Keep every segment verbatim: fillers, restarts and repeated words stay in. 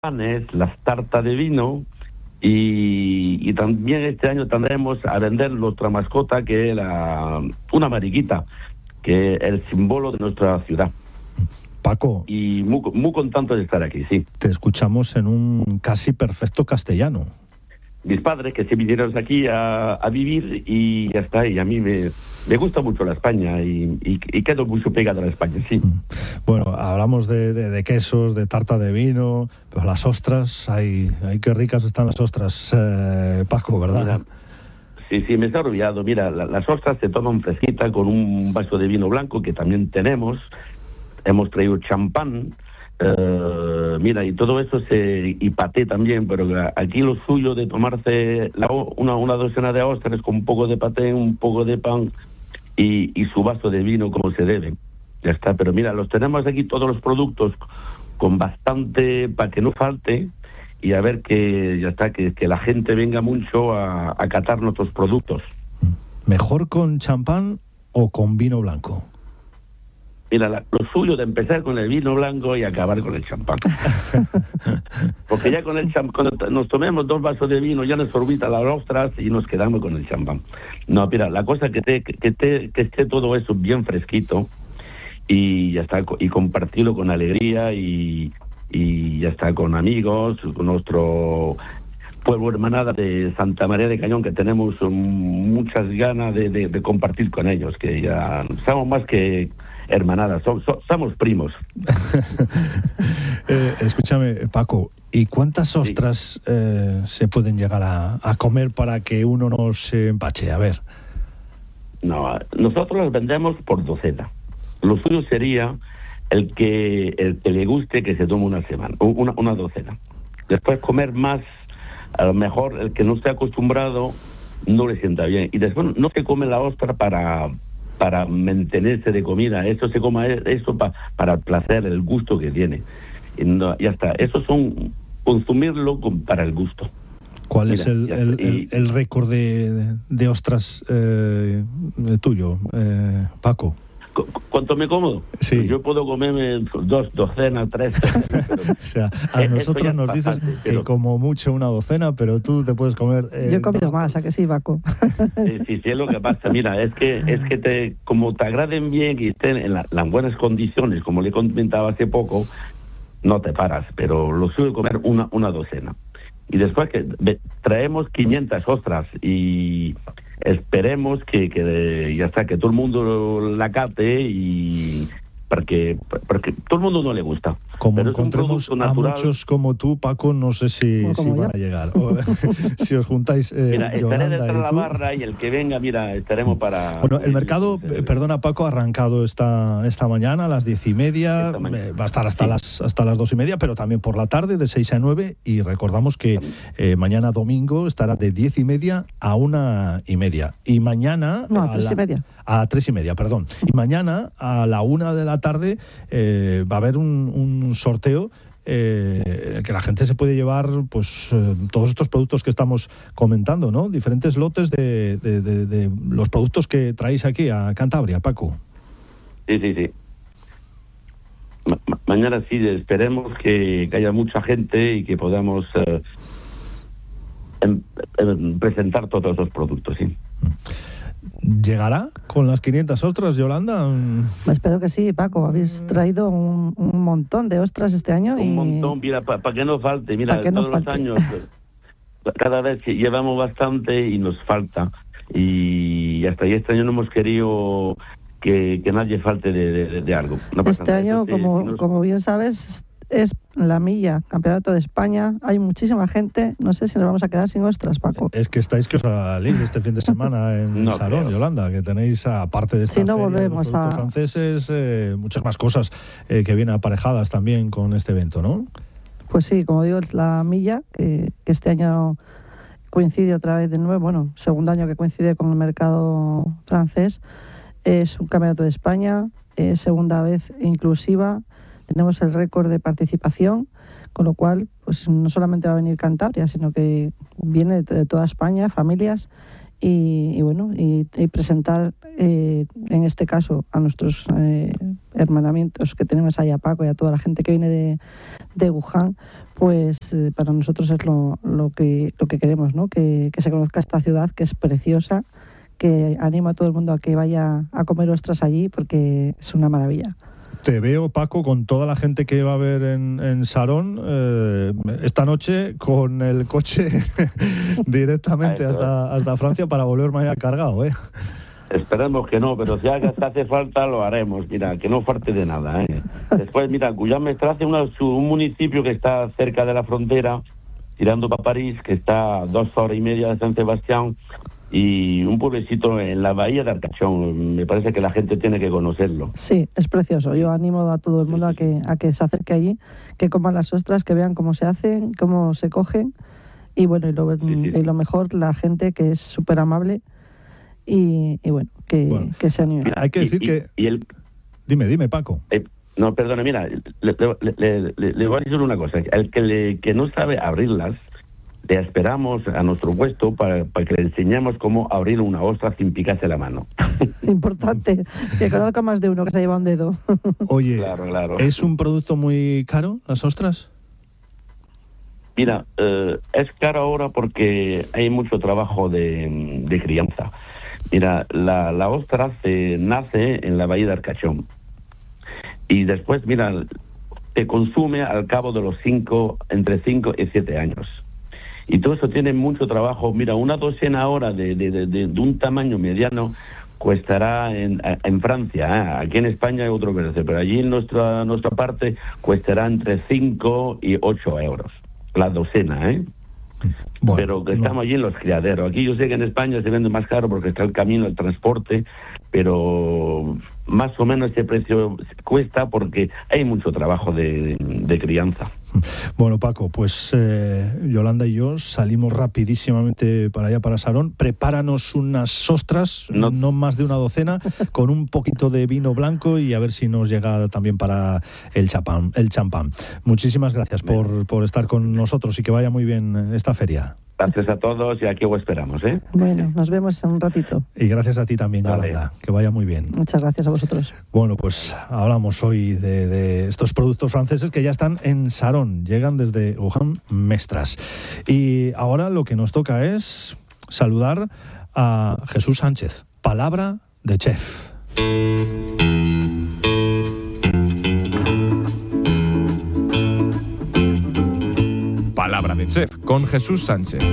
panes, las tartas de vino y, y también este año tendremos a vender nuestra mascota, que es la, una mariquita, que es el símbolo de nuestra ciudad. Paco. Y muy, muy contento de estar aquí, sí. Te escuchamos en un casi perfecto castellano. Mis padres que se vinieron aquí a, a vivir y ya está, y a mí me, me gusta mucho la España y, y, y quedo mucho pegado a la España, sí. Bueno, hablamos de, de, de quesos, de tarta de vino, pero las ostras, ay, ay qué ricas están las ostras, eh, Paco, ¿verdad? Mira, sí, sí, me está olvidado. Mira, la, las ostras se toman fresquita con un vaso de vino blanco que también tenemos. Hemos traído champán. Uh, mira, y todo eso se y paté también, pero aquí lo suyo de tomarse la, una, una docena de ostras con un poco de paté, un poco de pan y, y su vaso de vino como se debe. Ya está, pero mira, los tenemos aquí todos los productos con bastante para que no falte y a ver que ya está, que, que la gente venga mucho a, a catar nuestros productos. ¿Mejor con champán o con vino blanco? Mira, la, lo suyo de empezar con el vino blanco y acabar con el champán. Porque ya con el champán, cuando nos tomemos dos vasos de vino, ya nos orbita las ostras y nos quedamos con el champán. No, mira, la cosa que, te, que, te, que esté todo eso bien fresquito y ya está, y compartirlo con alegría y, y ya está, con amigos, con nuestro pueblo hermanada de Santa María de Cañón, que tenemos um, muchas ganas de, de, de compartir con ellos, que ya somos más que hermanadas, so, so, somos primos. eh, escúchame, Paco, ¿y cuántas ostras sí. eh, se pueden llegar a, a comer para que uno no se empache? A ver. No, nosotros las vendemos por docena. Lo suyo sería el que el que le guste que se tome una semana, una, una docena. Después comer más, a lo mejor el que no esté acostumbrado no le sienta bien. Y después no se come la ostra para para mantenerse de comida, eso se coma eso pa, para el placer, el gusto que tiene. Y no, ya está, eso son consumirlo con, para el gusto. ¿Cuál Mira, es el, el, el, el récord de, de ostras eh, tuyo, eh, Paco? ¿Cu- ¿Cuánto me como? Sí. Yo puedo comerme dos docenas, tres. Pero o sea, a nosotros nos dices bastante, que pero... como mucho una docena, pero tú te puedes comer... Eh, Yo he comido no. más, ¿a que sí, Paco? Sí, sí, sí, es lo que pasa. Mira, es que es que te como te agraden bien y estén en la, las buenas condiciones, como le comentaba hace poco, no te paras, pero lo suelo comer una, una docena. Y después que traemos quinientas ostras y... esperemos que, que ya está, que todo el mundo la cate y porque, porque todo el mundo no le gusta. Como pero encontremos a muchos como tú, Paco, no sé si, si van a llegar. O, si os juntáis, eh, mira, estaré Yolanda detrás de la tú. barra y el que venga, mira, estaremos para... Bueno, el mercado, eh, perdona Paco, ha arrancado esta, esta mañana a las diez y media, eh, va a estar hasta, sí. las, hasta las dos y media, pero también por la tarde de seis a nueve y recordamos que eh, mañana domingo estará de diez y media a una y media. Y mañana... No, a, a tres la, y media. A tres y media, perdón. Y mañana a la una de la tarde eh, va a haber un, un sorteo eh, que la gente se puede llevar pues eh, todos estos productos que estamos comentando, ¿no? Diferentes lotes de, de, de, de los productos que traéis aquí a Cantabria, Paco. Sí, sí, sí. Ma- ma- mañana sí, esperemos que, que haya mucha gente y que podamos eh, em, em, presentar todos los productos, sí. ¿Llegará con las quinientas ostras, Yolanda? Espero que sí, Paco. Habéis traído un, un montón de ostras este año. Un y... montón, mira, para pa que no falte. Mira, todos no falte. los años, cada vez que llevamos bastante y nos falta. Y hasta ahí este año no hemos querido que, que nadie falte de, de, de algo. No pasa este nada. año, Entonces, como, si nos... como bien sabes... es la milla, campeonato de España, hay muchísima gente, no sé si nos vamos a quedar sin ostras, Paco. Es que estáis que os salís este fin de semana en no, el Salón, creo. Yolanda, que tenéis, aparte de esta si no feria volvemos de los productos a... franceses, eh, muchas más cosas eh, que vienen aparejadas también con este evento, ¿no? Pues sí, como digo, es la milla, que, que este año coincide otra vez de nuevo, bueno, segundo año que coincide con el mercado francés, es un campeonato de España, es segunda vez inclusiva. Tenemos el récord de participación, con lo cual pues no solamente va a venir Cantabria, sino que viene de toda España, familias, y, y bueno, y, y presentar eh, en este caso a nuestros eh, hermanamientos que tenemos ahí, a Paco y a toda la gente que viene de, de Wuhan, pues eh, para nosotros es lo, lo, que, lo que queremos, ¿no? Que, que se conozca esta ciudad, que es preciosa, que animo a todo el mundo a que vaya a comer ostras allí porque es una maravilla. Te veo, Paco, con toda la gente que va a ver en, en Sarón eh, esta noche con el coche directamente hasta, hasta Francia para volver mañana cargado, ¿eh? Esperemos que no, pero si hace falta lo haremos, mira, que no falte de nada, ¿eh? Después, mira, Guyan-Mestras es una, un municipio que está cerca de la frontera, tirando para París, que está a dos horas y media de San Sebastián, y un pueblecito en la bahía de Arcachón. Me parece que la gente tiene que conocerlo. Sí, es precioso. Yo animo a todo el mundo a que, a que se acerque allí, que coman las ostras, que vean cómo se hacen, cómo se cogen, y bueno, y lo, sí, sí. Y lo mejor, la gente que es súper amable, y, y bueno, que, bueno, que se anime. Mira, hay que decir y, que... Y el... Dime, dime, Paco. Eh, no, perdona, mira, le, le, le, le, le voy a decir una cosa. El que, le, que no sabe abrirlas, le esperamos a nuestro puesto para, para que le enseñemos cómo abrir una ostra sin picarse la mano. Importante, que conozca más de uno que se lleva un dedo. Oye, claro, claro. ¿Es un producto muy caro, las ostras? Mira, eh, es caro ahora porque hay mucho trabajo de, de crianza. Mira, la, la ostra se nace en la bahía de Arcachón. Y después, mira, se consume al cabo de los cinco, entre cinco y siete años. Y todo eso tiene mucho trabajo. Mira, una docena ahora de, de, de, de un tamaño mediano costará en, en Francia, ¿eh? Aquí en España hay otro precio, pero allí en nuestra, nuestra parte costará entre cinco y ocho euros la docena, ¿eh? Bueno, pero que estamos no. allí en los criaderos. Aquí yo sé que en España se vende más caro porque está el camino, el transporte, pero más o menos ese precio cuesta porque hay mucho trabajo de, de, de crianza. Bueno, Paco, pues eh, Yolanda y yo salimos rapidísimamente para allá, para Sarón. Prepáranos unas ostras, no, no más de una docena, con un poquito de vino blanco y a ver si nos llega también para el champán. El champán. Muchísimas gracias por, por estar con nosotros y que vaya muy bien esta feria. Gracias a todos y aquí os esperamos, ¿eh? Bueno, nos vemos en un ratito. Y gracias a ti también, vale. Yolanda. Que vaya muy bien. Muchas gracias a vosotros. Bueno, pues hablamos hoy de, de estos productos franceses que ya están en Sarón. Llegan desde Guyan-Mestras. Y ahora lo que nos toca es saludar a Jesús Sánchez. Palabra de chef. Palabra de chef con Jesús Sánchez.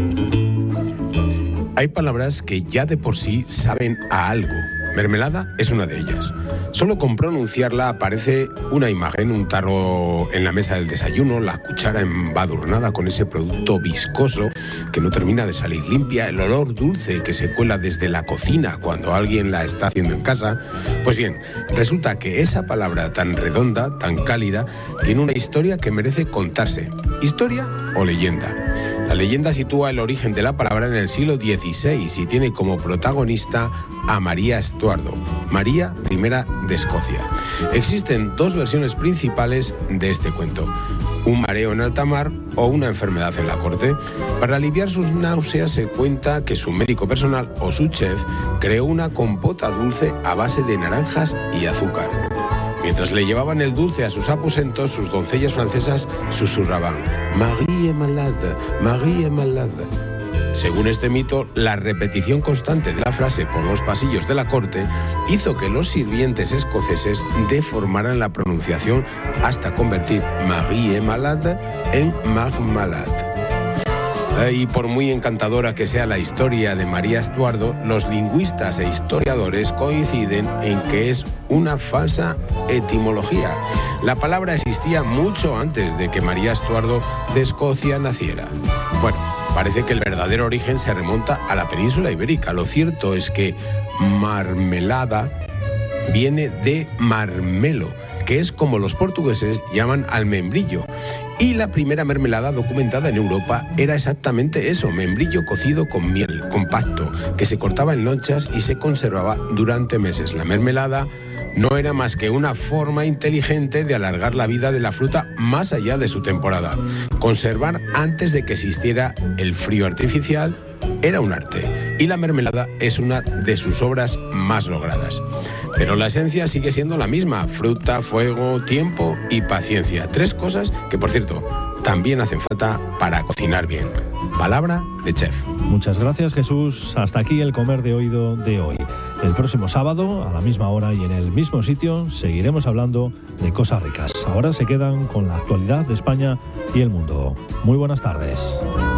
Hay palabras que ya de por sí saben a algo. Mermelada es una de ellas. Solo con pronunciarla aparece una imagen, un tarro en la mesa del desayuno, la cuchara embadurnada con ese producto viscoso que no termina de salir limpia, el olor dulce que se cuela desde la cocina cuando alguien la está haciendo en casa. Pues bien, resulta que esa palabra tan redonda, tan cálida, tiene una historia que merece contarse. ¿Historia o leyenda? La leyenda sitúa el origen de la palabra en el siglo dieciséis y tiene como protagonista a María Estuardo, María I de Escocia. Existen dos versiones principales de este cuento: un mareo en alta mar o una enfermedad en la corte. Para aliviar sus náuseas se cuenta que su médico personal o su chef creó una compota dulce a base de naranjas y azúcar. Mientras le llevaban el dulce a sus aposentos, sus doncellas francesas susurraban: «Marie est malade, Marie est malade». Según este mito, la repetición constante de la frase por los pasillos de la corte hizo que los sirvientes escoceses deformaran la pronunciación hasta convertir Marie est malade en Marmalade. Y por muy encantadora que sea la historia de María Estuardo, los lingüistas e historiadores coinciden en que es una falsa etimología. La palabra existía mucho antes de que María Estuardo de Escocia naciera. Bueno, parece que el verdadero origen se remonta a la península ibérica. Lo cierto es que marmelada viene de marmelo, que es como los portugueses llaman al membrillo. Y la primera mermelada documentada en Europa era exactamente eso: membrillo cocido con miel, compacto, que se cortaba en lonchas y se conservaba durante meses. La mermelada no era más que una forma inteligente de alargar la vida de la fruta más allá de su temporada. Conservar antes de que existiera el frío artificial era un arte, y la mermelada es una de sus obras más logradas. Pero la esencia sigue siendo la misma: fruta, fuego, tiempo y paciencia. Tres cosas que, por cierto, también hacen falta para cocinar bien. Palabra de chef. Muchas gracias, Jesús. Hasta aquí el Comer de Oído de hoy. El próximo sábado, a la misma hora y en el mismo sitio, seguiremos hablando de cosas ricas. Ahora se quedan con la actualidad de España y el mundo. Muy buenas tardes.